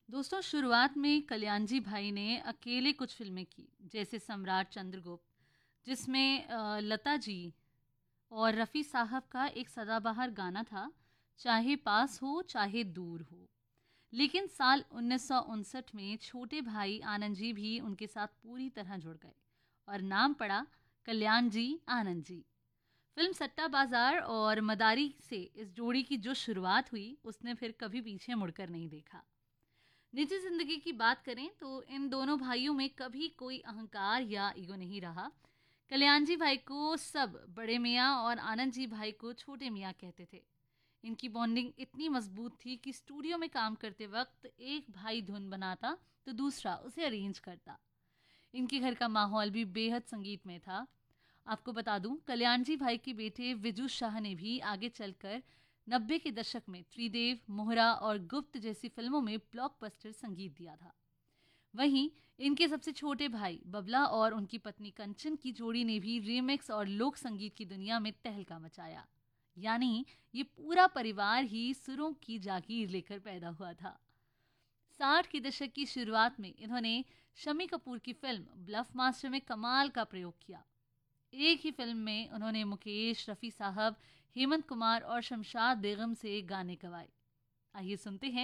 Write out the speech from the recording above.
दोस्तों, शुरुआत में कल्याणजी भाई ने अकेले कुछ फिल्में की, जैसे सम्राट चंद्रगुप्त, जिसमें लता जी और रफ़ी साहब का एक सदाबहार गाना था, चाहे पास हो चाहे दूर हो। लेकिन साल 1959 में छोटे भाई आनंद जी भी उनके साथ पूरी तरह जुड़ गए और नाम पड़ा कल्याण जी आनंद जी। फिल्म सट्टा बाजार और मदारी से इस जोड़ी की जो शुरुआत हुई, उसने फिर कभी पीछे मुड़कर नहीं देखा। निजी जिंदगी की बात करें तो इन दोनों भाइयों में कभी कोई अहंकार या ईगो नहीं रहा। कल्याण जी भाई को सब बड़े मियाँ और आनंद जी भाई को छोटे मियाँ कहते थे। इनकी बॉन्डिंग इतनी मजबूत थी कि स्टूडियो में काम करते वक्त एक भाई धुन बनाता तो दूसरा उसे अरेंज करता। इनके घर का माहौल भी बेहद संगीतमय था। आपको बता दूं, कल्याण जी भाई के बेटे विजू शाह ने भी आगे चलकर 90 के दशक में त्रिदेव, मोहरा और गुप्त जैसी फिल्मों में ब्लॉकबस्टर संगीत दिया था। वहीं इनके सबसे छोटे भाई बबला और उनकी पत्नी कंचन की जोड़ी ने भी रीमिक्स और लोक संगीत की दुनिया में तहलका मचाया। यानी ये पूरा परिवार ही सुरों की जागीर लेकर पैदा हुआ था। 60 के दशक की शुरुआत में इन्होंने शम्मी कपूर की फिल्म ब्लफ मास्टर में कमाल का प्रयोग किया। एक ही फिल्म में उन्होंने मुकेश, रफ़ी साहब, हेमंत कुमार और शमशाद बेगम से गाने गवाए। आइए सुनते हैं